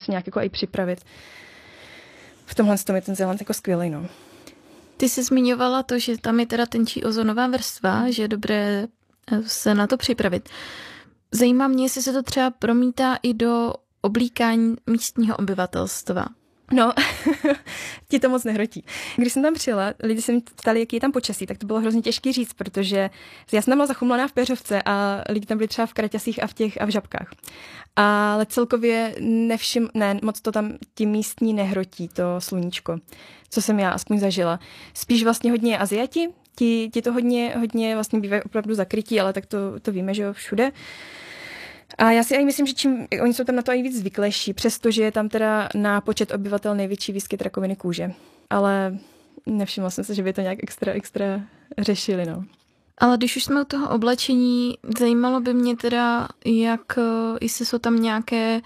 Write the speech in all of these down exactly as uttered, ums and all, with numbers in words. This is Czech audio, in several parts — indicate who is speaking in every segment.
Speaker 1: se nějak jako i připravit. V tomhle tom je ten Zéland jako skvělý, no.
Speaker 2: Ty jsi zmiňovala to, že tam je teda tenčí ozonová vrstva, že je dobré se na to připravit. Zajímá mě, jestli se to třeba promítá i do oblíkání místního obyvatelstva.
Speaker 1: No, ti to moc nehrotí. Když jsem tam přijela, lidi se mi ptali, jaký je tam počasí, tak to bylo hrozně těžký říct, protože já jsem tam byla zachumlaná v péřovce a lidi tam byli třeba v kraťasích a v těch a v žabkách. Ale celkově nevšim, ne, moc to tam ti místní nehrotí, to sluníčko, co jsem já aspoň zažila. Spíš vlastně hodně Aziati, ti, ti to hodně, hodně vlastně bývají opravdu zakrytí, ale tak to, to víme, že jo, všude. A já si aj myslím, že čím, oni jsou tam na to i víc zvyklejší, přestože je tam teda na počet obyvatel největší výskyt rakoviny kůže. Ale nevšimla jsem se, že by to nějak extra, extra řešili, no.
Speaker 2: Ale když už jsme u toho oblečení, zajímalo by mě teda, jak, jestli jsou tam nějaké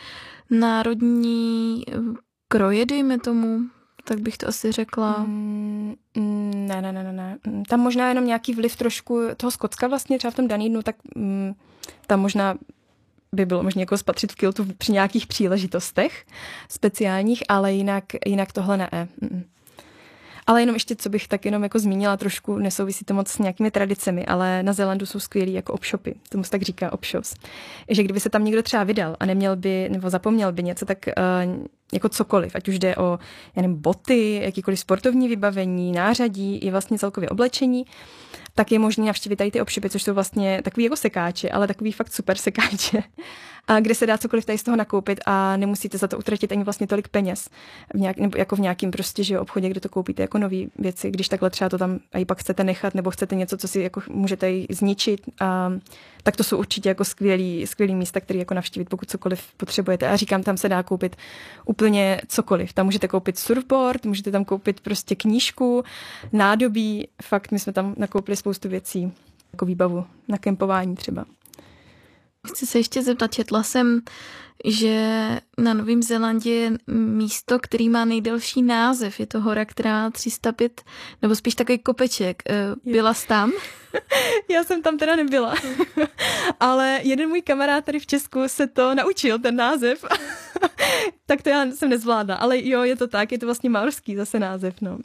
Speaker 2: národní kroje, dejme tomu, tak bych to asi řekla.
Speaker 1: Mm, ne, ne, ne, ne. Tam možná jenom nějaký vliv trošku toho Skotska vlastně, třeba v tom daný dnu, tak mm, tam možná by bylo možné jako spatřit v kiltu při nějakých příležitostech speciálních, ale jinak, jinak tohle ne. Mm. Ale jenom ještě, co bych tak jenom jako zmínila, trošku nesouvisí to moc s nějakými tradicemi, ale na Zélandu jsou skvělý jako opshopy, tomu se tak říká opshops. Že kdyby se tam někdo třeba vydal a neměl by, nebo zapomněl by něco, tak uh, jako cokoliv, ať už jde o, já nevím, boty, jakýkoliv sportovní vybavení, nářadí i vlastně celkově oblečení, tak je možné navštívit tady ty opshopy, což jsou vlastně takový jako sekáče, ale takový fakt super sekáče, a kde se dá cokoliv tady z toho nakoupit a nemusíte za to utratit ani vlastně tolik peněz, v nějak, nebo jako v nějakým prostě, že jo, obchodě, kde to koupíte jako nový věci, když takhle třeba to tam a i pak chcete nechat, nebo chcete něco, co si jako můžete i zničit, a, tak to jsou určitě jako skvělý, skvělý místa, který jako navštívit, pokud cokoliv potřebujete. A říkám, tam se dá koupit úplně cokoliv. Tam můžete koupit surfboard, můžete tam koupit prostě knížku, nádobí, fakt my jsme tam nakoupili spoustu věcí, jako výbavu na kempování třeba.
Speaker 2: Chci se ještě zeptat, četla jsem, že na Novém Zélandě je místo, který má nejdelší název. Je to hora, která tři sta pět, nebo spíš takový kopeček. Byla jsi tam?
Speaker 1: Já jsem tam teda nebyla, ale jeden můj kamarád tady v Česku se to naučil, ten název. Tak to já jsem nezvládla, ale jo, je to tak, je to vlastně maorský zase název, no.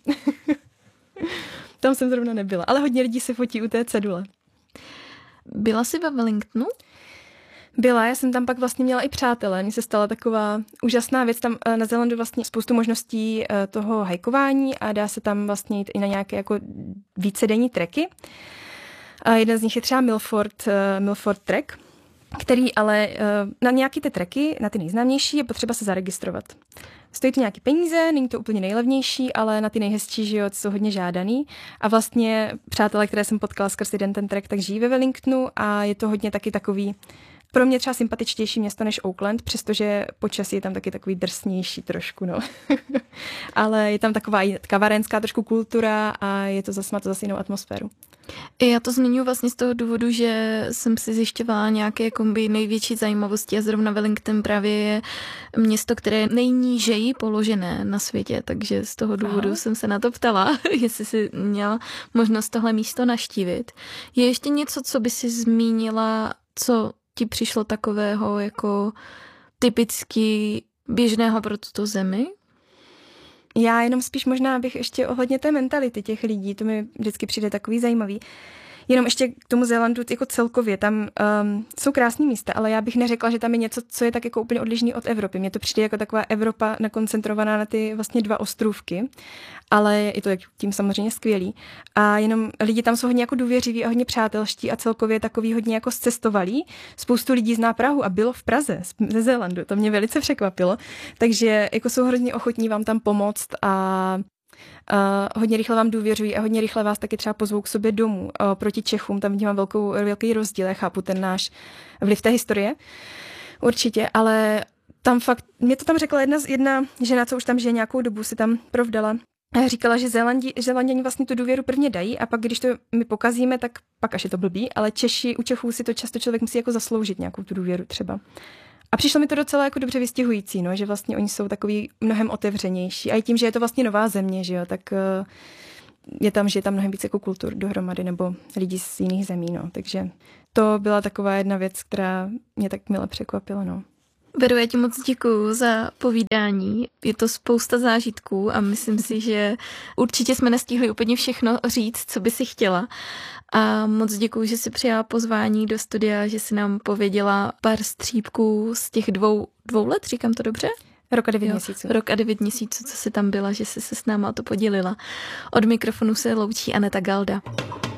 Speaker 1: Tam jsem zrovna nebyla, ale hodně lidí se fotí u té cedule.
Speaker 2: Byla jsi ve Wellingtonu?
Speaker 1: Byla, já jsem tam pak vlastně měla i přátelé. Mně se stala taková úžasná věc. Tam na Zélandu vlastně spoustu možností toho hajkování a dá se tam vlastně jít i na nějaké jako vícedenní treky. A jeden z nich je třeba Milford, Milford Trek, který ale na nějaké ty treky, na ty nejznámější, je potřeba se zaregistrovat. Stojí to nějaké peníze, není to úplně nejlevnější, ale na ty nejhezčí, že jo, jsou hodně žádaný. A vlastně přátelé, které jsem potkala skrz jeden ten trek, tak žijí ve Wellingtonu a je to hodně taky takový pro mě třeba sympatičtější město než Auckland, přestože počasí je tam taky takový drsnější trošku, no. Ale je tam taková i kavarenská trošku kultura a je to zase, má to zase jinou atmosféru.
Speaker 2: Já to zmiňuji vlastně z toho důvodu, že jsem si zjišťovala nějaké kombi největší zajímavosti a zrovna Wellington právě je město, které je nejnížeji položené na světě, takže z toho důvodu Aha. jsem se na to ptala, jestli jsi měla možnost tohle místo navštívit. Je ještě něco, co by si zmínila, co ti přišlo takového jako typicky běžného pro tuto zemi?
Speaker 1: Já jenom spíš možná bych ještě ohledně té mentality těch lidí, to mi vždycky přijde takový zajímavý. Jenom ještě k tomu Zélandu jako celkově, tam um, jsou krásné místa, ale já bych neřekla, že tam je něco, co je tak jako úplně odlišný od Evropy. Mně to přijde jako taková Evropa nakoncentrovaná na ty vlastně dva ostrůvky, ale je to tím samozřejmě skvělý. A jenom lidi tam jsou hodně jako důvěřiví a hodně přátelští a celkově takový hodně jako zcestovalí. Spoustu lidí zná Prahu a bylo v Praze ze Zélandu, to mě velice překvapilo. Takže jako jsou hrozně ochotní vám tam pomoct a Uh, hodně rychle vám důvěřují a hodně rychle vás taky třeba pozvou k sobě domů. Uh, proti Čechům, tam vnímám velkou, velký rozdíl, já chápu ten náš vliv té historie, určitě, ale tam fakt, mě to tam řekla jedna, jedna žena, co už tam žije nějakou dobu, si tam provdala. A říkala, že Zélandi, Zélanděni vlastně tu důvěru prvně dají a pak, když to my pokazíme, tak pak až je to blbý, ale Češi, u Čechů si to často člověk musí jako zasloužit nějakou tu důvěru třeba. A přišlo mi to docela jako dobře vystihující, no, že vlastně oni jsou takový mnohem otevřenější. A i tím, že je to vlastně nová země, že jo, tak uh, je tam, že je tam mnohem víc jako kultur dohromady nebo lidí z jiných zemí, no. Takže to byla taková jedna věc, která mě tak mile překvapila, no.
Speaker 2: Veru, já ti moc děkuju za povídání. Je to spousta zážitků a myslím si, že určitě jsme nestihli úplně všechno říct, co by si chtěla. A moc děkuju, že jsi přijala pozvání do studia, že jsi nám pověděla pár střípků z těch dvou, dvou let, říkám to dobře?
Speaker 1: Rok a devět jo, měsíců.
Speaker 2: Rok a devět měsíců, co jsi tam byla, že jsi se s náma o to podělila. Od mikrofonu se loučí Aneta Galda.